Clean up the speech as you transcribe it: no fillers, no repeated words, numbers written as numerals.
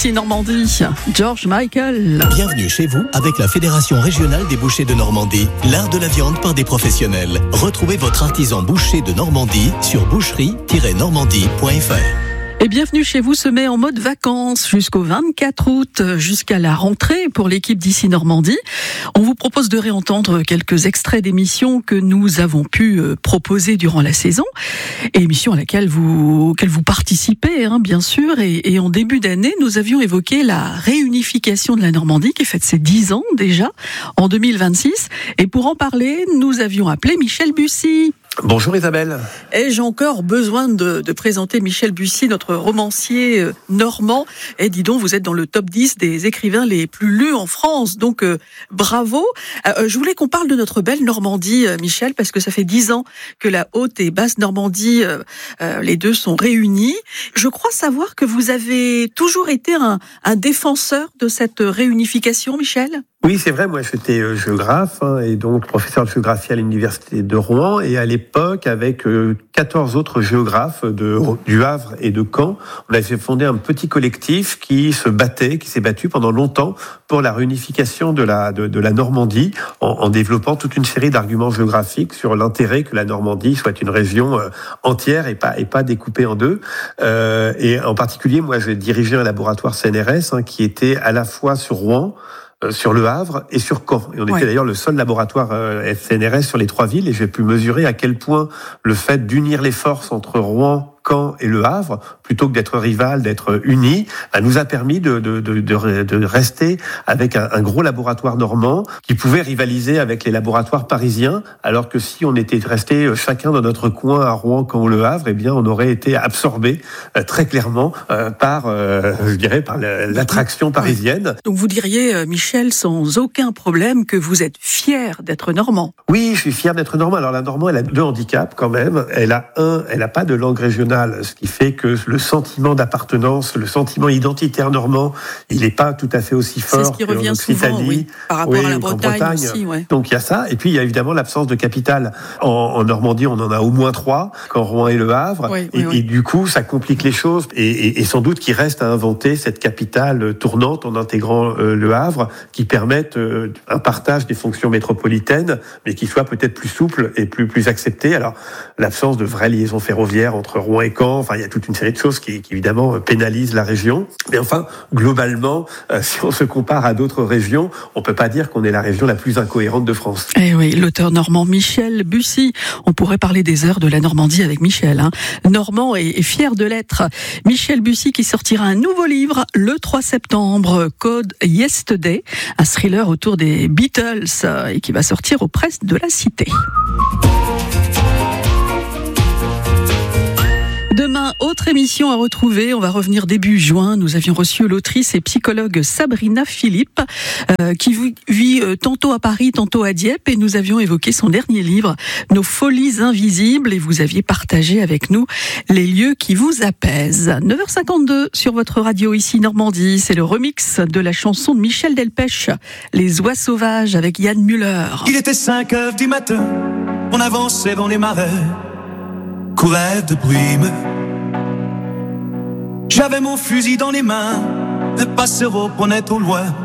Ici Normandie, George Michael. Bienvenue chez vous avec la Fédération régionale des bouchers de Normandie, l'art de la viande par des professionnels. Retrouvez votre artisan boucher de Normandie sur boucherie-normandie.fr. Et bienvenue chez vous se met en mode vacances jusqu'au 24 août, jusqu'à la rentrée pour l'équipe d'Ici Normandie. On vous propose de réentendre quelques extraits d'émissions que nous avons pu proposer durant la saison, et émissions à laquelle vous participez, bien sûr. Et en début d'année, nous avions évoqué la réunification de la Normandie qui fête ses 10 ans déjà en 2026. Et pour en parler, nous avions appelé Michel Bussy. Bonjour Isabelle. Ai-je encore besoin de présenter Michel Bussy, notre romancier normand? Et dis donc, vous êtes dans le top 10 des écrivains les plus lus en France, donc bravo. Je voulais qu'on parle de notre belle Normandie, Michel, parce que ça fait 10 ans que la Haute et Basse Normandie, les deux sont réunis. Je crois savoir que vous avez toujours été un défenseur de cette réunification, Michel? Oui, c'est vrai, moi j'étais géographe et donc professeur de géographie à l'université de Rouen, et à l'époque avec 14 autres géographes du Havre et de Caen, on avait fondé un petit collectif qui s'est battu pendant longtemps pour la réunification de la Normandie, en développant toute une série d'arguments géographiques sur l'intérêt que la Normandie soit une région entière et pas découpée en deux. Et en particulier, moi j'ai dirigé un laboratoire CNRS qui était à la fois sur Rouen, sur Le Havre et sur Caen. Et on était d'ailleurs le seul laboratoire CNRS sur les trois villes, et j'ai pu mesurer à quel point le fait d'unir les forces entre Rouen, Caen et Le Havre, plutôt que d'être rival, d'être unis, nous a permis de rester avec un gros laboratoire normand qui pouvait rivaliser avec les laboratoires parisiens, alors que si on était resté chacun dans notre coin à Rouen, Caen ou Le Havre, eh bien on aurait été absorbé très clairement par l'attraction parisienne. Donc vous diriez, Michel, sans aucun problème, que vous êtes fier d'être normand? Oui, je suis fier d'être normand. Alors la Normand, elle a deux handicaps quand même. Elle a pas de langue régionale, ce qui fait que le sentiment d'appartenance, le sentiment identitaire normand, il n'est pas tout à fait aussi fort. C'est ce qui revient souvent, par rapport à la Bretagne aussi. Ouais. Donc il y a ça, et puis il y a évidemment l'absence de capitale. En Normandie, on en a au moins 3, qu'en Rouen et Le Havre, et du coup ça complique les choses, et sans doute qu'il reste à inventer cette capitale tournante en intégrant Le Havre, qui permette un partage des fonctions métropolitaines, mais qui soit peut-être plus souple et plus accepté. Alors l'absence de vraies liaisons ferroviaires entre Rouen et Caen, il y a toute une série de choses qui évidemment pénalisent la région. Mais enfin, globalement, si on se compare à d'autres régions, on peut pas dire qu'on est la région la plus incohérente de France. Eh oui, l'auteur normand Michel Bussy. On pourrait parler des heures de la Normandie avec Michel. Normand et fier de l'être. Michel Bussy qui sortira un nouveau livre le 3 septembre, Code Yesterday, un thriller autour des Beatles, et qui va sortir aux presses de la Cité. Demain, autre émission à retrouver. On va revenir début juin. Nous avions reçu l'autrice et psychologue Sabrina Philippe, qui vit tantôt à Paris, tantôt à Dieppe, et nous avions évoqué son dernier livre, Nos folies invisibles, et vous aviez partagé avec nous les lieux qui vous apaisent. 9h52 sur votre radio Ici Normandie. C'est le remix de la chanson de Michel Delpech, Les oies sauvages, avec Yann Müller. Il était 5h du matin, on avançait dans les marais, courait de brume. J'avais mon fusil dans les mains, le passereau prenait au loin